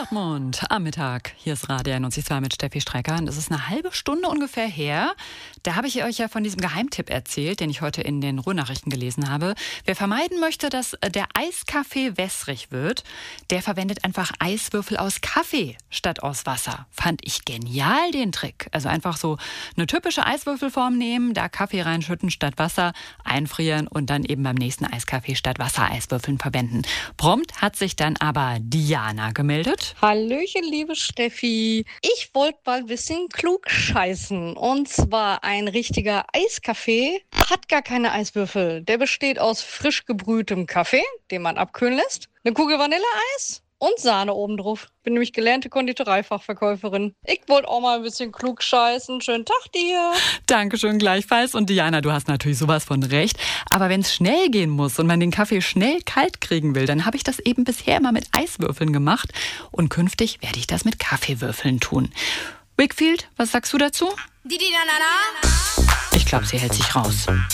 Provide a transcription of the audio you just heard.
Dortmund am Mittag. Hier ist Radio 91.2 mit Steffi Strecker. Und es ist eine halbe Stunde ungefähr her. Da habe ich euch ja von diesem Geheimtipp erzählt, den ich heute in den Ruhrnachrichten gelesen habe. Wer vermeiden möchte, dass der Eiskaffee wässrig wird, der verwendet einfach Eiswürfel aus Kaffee statt aus Wasser. Fand ich genial, den Trick. Also einfach so eine typische Eiswürfelform nehmen, da Kaffee reinschütten statt Wasser, einfrieren und dann eben beim nächsten Eiskaffee statt Wasser Eiswürfeln verwenden. Prompt hat sich dann aber Diana gemeldet. Hallöchen, liebe Steffi. Ich wollte mal ein bisschen klug scheißen. Und zwar ein richtiger Eiskaffee hat gar keine Eiswürfel. Der besteht aus frisch gebrühtem Kaffee, den man abkühlen lässt, eine Kugel Vanilleeis und Sahne oben drauf. Bin nämlich gelernte Konditoreifachverkäuferin. Ich wollte auch mal ein bisschen klug scheißen. Schönen Tag dir. Dankeschön gleichfalls. Und Diana, du hast natürlich sowas von recht. Aber wenn es schnell gehen muss und man den Kaffee schnell kalt kriegen will, dann habe ich das eben bisher immer mit Eiswürfeln gemacht. Und künftig werde ich das mit Kaffeewürfeln tun. Wakefield, was sagst du dazu? Ich glaube, sie hält sich raus.